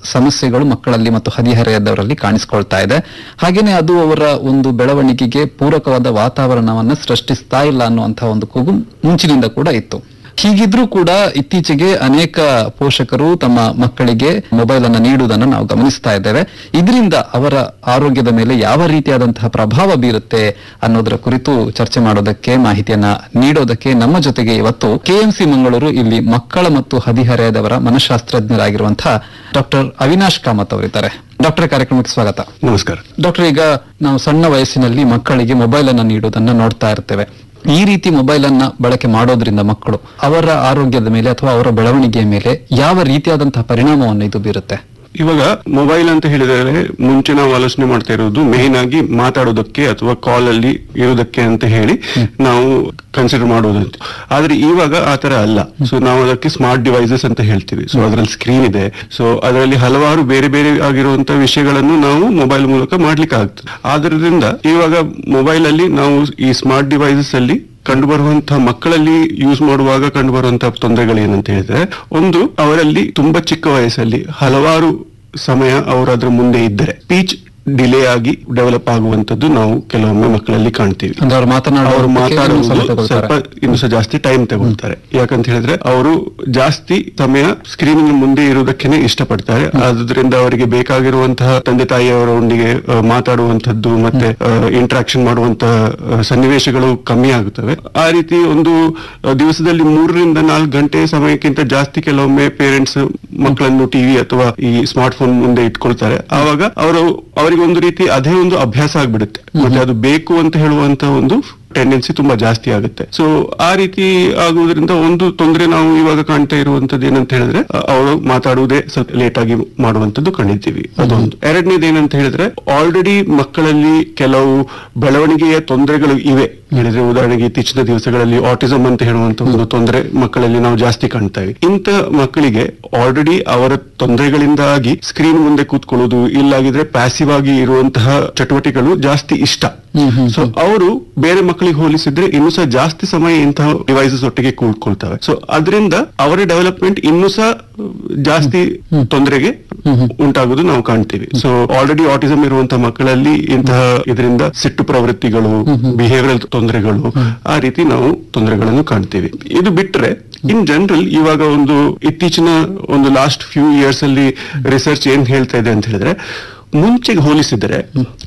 ಸಮಸ್ಯೆಗಳು ಮಕ್ಕಳಲ್ಲಿ ಮತ್ತು ಹದಿಹರೆಯದವರಲ್ಲಿ ಕಾಣಿಸಿಕೊಳ್ತಾ ಇದೆ. ಹಾಗೇನೆ ಅದು ಅವರ ಒಂದು ಬೆಳವಣಿಗೆಗೆ ಪೂರಕವಾದ ವಾತಾವರಣವನ್ನ ಸೃಷ್ಟಿಸ್ತಾ ಇಲ್ಲ ಅನ್ನುವಂತಹ ಒಂದು ಕೂಗು ಮುಂಚಿನಿಂದ ಕೂಡ ಇತ್ತು. ಹೀಗಿದ್ರೂ ಕೂಡ ಇತ್ತೀಚೆಗೆ ಅನೇಕ ಪೋಷಕರು ತಮ್ಮ ಮಕ್ಕಳಿಗೆ ಮೊಬೈಲ್ ಅನ್ನು ನೀಡುವುದನ್ನು ನಾವು ಗಮನಿಸ್ತಾ ಇದ್ದೇವೆ. ಇದರಿಂದ ಅವರ ಆರೋಗ್ಯದ ಮೇಲೆ ಯಾವ ರೀತಿಯಾದಂತಹ ಪ್ರಭಾವ ಬೀರುತ್ತೆ ಅನ್ನೋದರ ಕುರಿತು ಚರ್ಚೆ ಮಾಡೋದಕ್ಕೆ, ಮಾಹಿತಿಯನ್ನ ನೀಡೋದಕ್ಕೆ ನಮ್ಮ ಜೊತೆಗೆ ಇವತ್ತು ಕೆಎಂಸಿ ಮಂಗಳೂರು ಇಲ್ಲಿ ಮಕ್ಕಳ ಮತ್ತು ಹದಿಹರೆಯದವರ ಮನಃಶಾಸ್ತ್ರಜ್ಞರಾಗಿರುವಂತಹ ಡಾಕ್ಟರ್ ಅವಿನಾಶ್ ಕಾಮತ್ ಅವರಿದ್ದಾರೆ. ಡಾಕ್ಟರ್, ಕಾರ್ಯಕ್ರಮಕ್ಕೆ ಸ್ವಾಗತ. ನಮಸ್ಕಾರ ಡಾಕ್ಟರ್, ಈಗ ನಾವು ಸಣ್ಣ ವಯಸ್ಸಿನಲ್ಲಿ ಮಕ್ಕಳಿಗೆ ಮೊಬೈಲ್ ಅನ್ನು ನೀಡುವುದನ್ನ ನೋಡ್ತಾ ಇರ್ತೇವೆ. ಈ ರೀತಿ ಮೊಬೈಲ್ ಅನ್ನ ಬಳಕೆ ಮಾಡೋದ್ರಿಂದ ಮಕ್ಕಳು ಅವರ ಆರೋಗ್ಯದ ಮೇಲೆ ಅಥವಾ ಅವರ ಬೆಳವಣಿಗೆಯ ಮೇಲೆ ಯಾವ ರೀತಿಯಾದಂತಹ ಪರಿಣಾಮವನ್ನು ಇದು ಬೀರುತ್ತೆ? ಇವಾಗ ಮೊಬೈಲ್ ಅಂತ ಹೇಳಿದರೆ ಮುಂಚೆ ನಾವು ಆಲೋಚನೆ ಮಾಡ್ತಾ ಇರೋದು ಮೇನ್ ಆಗಿ ಮಾತಾಡೋದಕ್ಕೆ ಅಥವಾ ಕಾಲ್ ಅಲ್ಲಿ ಇರೋದಕ್ಕೆ ಅಂತ ಹೇಳಿ ನಾವು ಕನ್ಸಿಡರ್ ಮಾಡೋದಂತ. ಆದ್ರೆ ಇವಾಗ ಆತರ ಅಲ್ಲ. ಸೊ ನಾವು ಅದಕ್ಕೆ ಸ್ಮಾರ್ಟ್ ಡಿವೈಸಸ್ ಅಂತ ಹೇಳ್ತೀವಿ. ಸೊ ಅದರಲ್ಲಿ ಸ್ಕ್ರೀನ್ ಇದೆ. ಸೊ ಅದರಲ್ಲಿ ಹಲವಾರು ಬೇರೆ ಬೇರೆ ಆಗಿರುವಂತಹ ವಿಷಯಗಳನ್ನು ನಾವು ಮೊಬೈಲ್ ಮೂಲಕ ಮಾಡ್ಲಿಕ್ಕೆ ಆಗ್ತದೆ. ಆದ್ರಿಂದ ಇವಾಗ ಮೊಬೈಲ್ ಅಲ್ಲಿ ನಾವು ಈ ಸ್ಮಾರ್ಟ್ ಡಿವೈಸಸ್ ಅಲ್ಲಿ ಕಂಡು ಬರುವಂತಹ ಮಕ್ಕಳಲ್ಲಿ ಯೂಸ್ ಮಾಡುವಾಗ ಕಂಡು ಬರುವಂತಹ ತೊಂದರೆಗಳೇನಂತ ಹೇಳಿದ್ರೆ, ಒಂದು, ಅವರಲ್ಲಿ ತುಂಬಾ ಚಿಕ್ಕ ವಯಸ್ಸಲ್ಲಿ ಹಲವಾರು ಸಮಯ ಅವರು ಅದ್ರ ಮುಂದೆ ಇದ್ದರೆ ಸ್ಪೀಚ್ ಡಿಲೇ ಆಗಿ ಡೆವಲಪ್ ಆಗುವಂತದ್ದು ನಾವು ಕೆಲವೊಮ್ಮೆ ಮಕ್ಕಳಲ್ಲಿ ಕಾಣ್ತೀವಿ. ಅವರು ಮಾತಾಡೋದು ಸ್ವಲ್ಪ ಇನ್ನು ಸಹ ಜಾಸ್ತಿ ಟೈಮ್ ತಗೊಳ್ತಾರೆ. ಯಾಕಂತ ಹೇಳಿದ್ರೆ ಅವರು ಜಾಸ್ತಿ ಸಮಯ ಸ್ಕ್ರೀನಿನ ಮುಂದೆ ಇರುವುದಕ್ಕೆ ಇಷ್ಟಪಡ್ತಾರೆ. ಆದ್ರಿಂದ ಅವರಿಗೆ ಬೇಕಾಗಿರುವಂತಹ ತಂದೆ ತಾಯಿಯವರೊಂದಿಗೆ ಮಾತಾಡುವಂತದ್ದು ಮತ್ತೆ ಇಂಟ್ರಾಕ್ಷನ್ ಮಾಡುವಂತಹ ಸನ್ನಿವೇಶಗಳು ಕಮ್ಮಿ ಆಗುತ್ತವೆ. ಆ ರೀತಿ ಒಂದು ದಿವಸದಲ್ಲಿ 3-4 ಗಂಟೆ ಸಮಯಕ್ಕಿಂತ ಜಾಸ್ತಿ ಕೆಲವೊಮ್ಮೆ ಪೇರೆಂಟ್ಸ್ ಮಕ್ಕಳನ್ನು ಟಿವಿ ಅಥವಾ ಈ ಸ್ಮಾರ್ಟ್ ಫೋನ್ ಮುಂದೆ ಇಟ್ಕೊಳ್ತಾರೆ. ಆವಾಗ ಅವರಿಗೆ ಒಂದು ರೀತಿ ಅದೇ ಒಂದು ಅಭ್ಯಾಸ ಆಗ್ಬಿಡುತ್ತೆ. ಮತ್ತೆ ಅದು ಬೇಕು ಅಂತ ಹೇಳುವಂತ ಒಂದು ಟೆಂಡೆನ್ಸಿ ತುಂಬಾ ಜಾಸ್ತಿ ಆಗುತ್ತೆ. ಸೊ ಆ ರೀತಿ ಆಗುವುದರಿಂದ ಒಂದು ತೊಂದರೆ ನಾವು ಇವಾಗ ಕಾಣ್ತಾ ಇರುವಂತದ್ದು ಏನಂತ ಹೇಳಿದ್ರೆ, ಅವರು ಮಾತಾಡುವುದೇ ಸ್ವಲ್ಪ ಲೇಟ್ ಆಗಿ ಮಾಡುವಂತದ್ದು ಕಂಡಿದ್ದೀವಿ. ಅದೊಂದು. ಎರಡನೇದು ಏನಂತ ಹೇಳಿದ್ರೆ, ಆಲ್ರೆಡಿ ಮಕ್ಕಳಲ್ಲಿ ಕೆಲವು ಬೆಳವಣಿಗೆಯ ತೊಂದರೆಗಳು ಇವೆ. ಹೇಳಿದ್ರೆ ಉದಾಹರಣೆಗೆ ಇತ್ತೀಚಿನ ದಿವಸಗಳಲ್ಲಿ ಆಟಿಸಮ್ ಅಂತ ಹೇಳುವಂತ ಒಂದು ತೊಂದರೆ ಮಕ್ಕಳಲ್ಲಿ ನಾವು ಜಾಸ್ತಿ ಕಾಣ್ತೇವೆ. ಇಂಥ ಮಕ್ಕಳಿಗೆ ಆಲ್ರೆಡಿ ಅವರ ತೊಂದರೆಗಳಿಂದಾಗಿ ಸ್ಕ್ರೀನ್ ಮುಂದೆ ಕೂತ್ಕೊಳ್ಳುವುದು, ಇಲ್ಲಾಗಿದ್ರೆ ಪ್ಯಾಸಿವ್ ಆಗಿ ಇರುವಂತಹ ಚಟುವಟಿಕೆಗಳು ಜಾಸ್ತಿ ಇಷ್ಟ. ಸೊ ಅವರು ಬೇರೆ ಮಕ್ಕಳಿಗೆ ಹೋಲಿಸಿದ್ರೆ ಇನ್ನೂ ಸಹ ಜಾಸ್ತಿ ಸಮಯ ಇಂತಹ ಡಿವೈಸಸ್ ಒಟ್ಟಿಗೆ ಕೂತ್ಕೊಳ್ತವೆ. ಸೊ ಅದರಿಂದ ಅವರ ಡೆವಲಪ್ಮೆಂಟ್ ಇನ್ನೂ ಸಹ ಜಾಸ್ತಿ ತೊಂದರೆಗೆ ಉಂಟಾಗೋದು ನಾವು ಕಾಣ್ತೀವಿ. ಸೊ ಆಲ್ರೆಡಿ ಆಟಿಸಮ್ ಇರುವಂತಹ ಮಕ್ಕಳಲ್ಲಿ ಇಂತಹ ಇದರಿಂದ ಸಿಟ್ಟು ಪ್ರವೃತ್ತಿಗಳು, ಬಿಹೇವಿಯರಲ್ ತೊಂದರೆಗಳು, ಆ ರೀತಿ ನಾವು ತೊಂದರೆಗಳನ್ನು ಕಾಣ್ತೀವಿ. ಇದು ಬಿಟ್ರೆ ಇನ್ ಜನರಲ್ ಇವಾಗ ಒಂದು ಇತ್ತೀಚಿನ ಒಂದು ಲಾಸ್ಟ್ ಫ್ಯೂ ಇಯರ್ಸ್ ಅಲ್ಲಿ ರಿಸರ್ಚ್ ಏನ್ ಹೇಳ್ತಾ ಇದೆ ಅಂತ ಹೇಳಿದ್ರೆ, ಮುಂಚೆಗೆ ಹೋಲಿಸಿದರೆ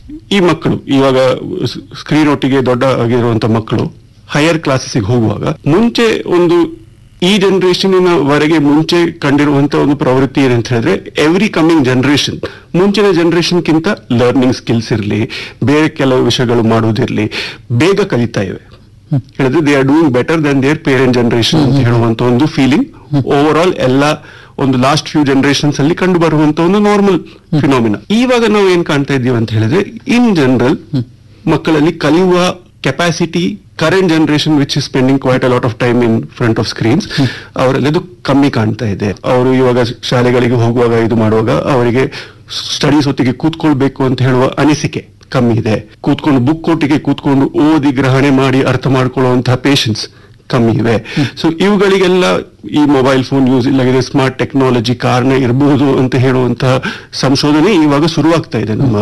ಈ ಮಕ್ಕಳು ಇವಾಗ ಸ್ಕ್ರೀನ್ ಒಟ್ಟಿಗೆ ದೊಡ್ಡ ಆಗಿರುವಂತ ಮಕ್ಕಳು ಹೈಯರ್ ಕ್ಲಾಸಸ್ಗೆ ಹೋಗುವಾಗ ಮುಂಚೆ ಒಂದು ಈ ಜನರೇಷನ್ ವರೆಗೆ ಮುಂಚೆ ಕಂಡಿರುವಂತ ಒಂದು ಪ್ರವೃತ್ತಿ ಏನಂತ ಹೇಳಿದ್ರೆ, ಎವ್ರಿ ಕಮಿಂಗ್ ಜನರೇಷನ್ ಮುಂಚಿನ ಜನರೇಷನ್ ಕಿಂತ ಲರ್ನಿಂಗ್ ಸ್ಕಿಲ್ಸ್ ಇರಲಿ, ಬೇರೆ ಕೆಲವು ವಿಷಯಗಳು ಮಾಡುವುದಿರ್ಲಿ, ಬೇಗ ಕಲಿತಾ ಇವೆ. ಹೇಳಿದ್ರೆ they are doing better than there parent generation ಅಂತ ಹೇಳುವಂತ ಒಂದು ಫೀಲಿಂಗ್ ಓವರ್ ಆಲ್ ಎಲ್ಲ ಒಂದು ಲಾಸ್ಟ್ ಫ್ಯೂ ಜನರೇಷನ್ಸ್ ಅಲ್ಲಿ ಕಂಡು ಬರುವಂತ ಒಂದು ನಾರ್ಮಲ್ ಫಿನಾಮಿನಾ. ಇವಾಗ ನಾವು ಏನ್ ಕಾಣ್ತಾ ಇದ್ದೀವಿ ಅಂತ ಹೇಳಿದ್ರೆ, ಇನ್ ಜನರಲ್ ಮಕ್ಕಳಲ್ಲಿ ಕಲಿಯುವ capacity current generation which is spending quite a lot of time in front of screens, ಅವರಲ್ಲಿ ಅದು ಕಮ್ಮಿ ಕಾಣ್ತಾ ಇದೆ. ಅವರು ಇವಾಗ ಶಾಲೆಗಳಿಗೆ ಹೋಗುವಾಗ ಇದು ಮಾಡುವಾಗ ಅವರಿಗೆ ಸ್ಟಡೀಸ್ ಹೊತ್ತಿಗೆ ಕೂತ್ಕೊಳ್ಬೇಕು ಅಂತ ಹೇಳುವ ಅನಿಸಿಕೆ ಕಮ್ಮಿ ಇದೆ. ಕೂತ್ಕೊಂಡು ಬುಕ್ ಒಟ್ಟಿಗೆ ಕೂತ್ಕೊಂಡು ಓದಿ ಗ್ರಹಣೆ ಮಾಡಿ ಅರ್ಥ ಮಾಡ್ಕೊಳ್ಳುವಂತಹ ಪೇಷನ್ಸ್ ಕಮ್ಮಿ ಇವೆ. ಸೊ ಇವುಗಳಿಗೆಲ್ಲ ಈ mobile phone use ಇಲ್ಲಾಗಿದೆ smart technology ಕಾರಣ ಇರಬಹುದು ಅಂತ ಹೇಳುವಂತಹ ಸಂಶೋಧನೆ ಇವಾಗ ಶುರುವಾಗ್ತಾ ಇದೆ ನಮ್ಮ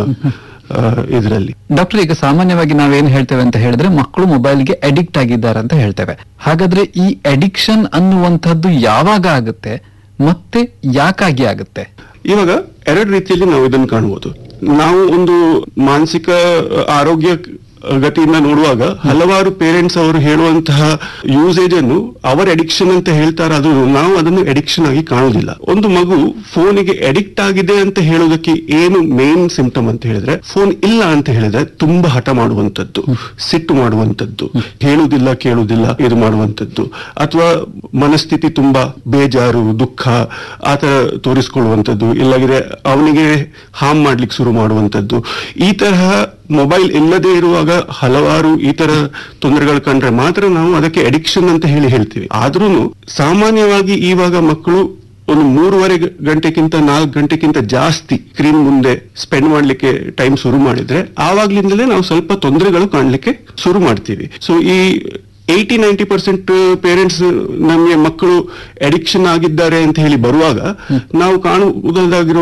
ಇದರಲ್ಲಿ. ಡಾಕ್ಟರ್, ಈಗ ಸಾಮಾನ್ಯವಾಗಿ ನಾವೇನ್ ಹೇಳ್ತೇವೆ ಅಂತ ಹೇಳಿದ್ರೆ, ಮಕ್ಕಳು ಮೊಬೈಲ್ಗೆ ಅಡಿಕ್ಟ್ ಆಗಿದ್ದಾರೆ ಅಂತ ಹೇಳ್ತೇವೆ. ಹಾಗಾದ್ರೆ ಈ ಅಡಿಕ್ಷನ್ ಅನ್ನುವಂಥದ್ದು ಯಾವಾಗ ಆಗುತ್ತೆ ಮತ್ತೆ ಯಾಕಾಗಿ ಆಗುತ್ತೆ? ಇವಾಗ ಎರಡು ರೀತಿಯಲ್ಲಿ ನಾವು ಇದನ್ನು ಕಾಣಬಹುದು. ನಾವು ಒಂದು ಮಾನಸಿಕ ಆರೋಗ್ಯ ಗತಿಯಿಂದ ನೋಡುವಾಗ ಹಲವಾರು ಪೇರೆಂಟ್ಸ್ ಅವರು ಹೇಳುವಂತಹ ಯೂಸೇಜ್ ಅನ್ನು ಅವರ ಅಡಿಕ್ಷನ್ ಅಂತ ಹೇಳ್ತಾರೆ. ಅದು ನಾವು ಅದನ್ನು ಅಡಿಕ್ಷನ್ ಆಗಿ ಕಾಣುವುದಿಲ್ಲ. ಒಂದು ಮಗು ಫೋನಿಗೆ ಅಡಿಕ್ಟ್ ಆಗಿದೆ ಅಂತ ಹೇಳೋದಕ್ಕೆ ಏನು ಮೇನ್ ಸಿಂಪ್ಟಮ್ ಅಂತ ಹೇಳಿದ್ರೆ, ಫೋನ್ ಇಲ್ಲ ಅಂತ ಹೇಳಿದ್ರೆ ತುಂಬಾ ಹಠ ಮಾಡುವಂತದ್ದು, ಸಿಟ್ಟು ಮಾಡುವಂತದ್ದು, ಹೇಳುವುದಿಲ್ಲ ಕೇಳುವುದಿಲ್ಲ ಇದು ಮಾಡುವಂತದ್ದು, ಅಥವಾ ಮನಸ್ಥಿತಿ ತುಂಬಾ ಬೇಜಾರು ದುಃಖ ಆತರ ತೋರಿಸ್ಕೊಳ್ಳುವಂಥದ್ದು, ಇಲ್ಲಾಗಿದೆ ಅವನಿಗೆ ಹಾರ್ಮ್ ಮಾಡ್ಲಿಕ್ಕೆ ಶುರು ಮಾಡುವಂತದ್ದು. ಈ ತರಹ ಮೊಬೈಲ್ ಇಲ್ಲದೆ ಇರುವಾಗ ಹಲವಾರು ಈ ತರ ತೊಂದರೆಗಳು ಕಂಡ್ರೆ ಮಾತ್ರ ನಾವು ಅದಕ್ಕೆ ಅಡಿಕ್ಷನ್ ಅಂತ ಹೇಳ್ತೀವಿ. ಆದ್ರೂ ಸಾಮಾನ್ಯವಾಗಿ ಇವಾಗ ಮಕ್ಕಳು ಒಂದು 3.5 ಗಂಟೆಗಿಂತ 4 ಗಂಟೆಗಿಂತ ಜಾಸ್ತಿ ಸ್ಕ್ರೀನ್ ಮುಂದೆ ಸ್ಪೆಂಡ್ ಮಾಡ್ಲಿಕ್ಕೆ ಟೈಮ್ ಶುರು ಮಾಡಿದ್ರೆ ಆವಾಗ್ಲಿಂದಲೇ ನಾವು ಸ್ವಲ್ಪ ತೊಂದರೆಗಳು ಕಾಣ್ಲಿಕ್ಕೆ ಶುರು ಮಾಡ್ತೀವಿ. ಸೊ ಈ 80-90% ಪೇರೆಂಟ್ಸ್ ನಮಗೆ ಮಕ್ಕಳು ಅಡಿಕ್ಷನ್ ಆಗಿದ್ದಾರೆ ಅಂತ ಹೇಳಿ ಬರುವಾಗ ನಾವು ಕಾಣುವುದಾಗಿರೋ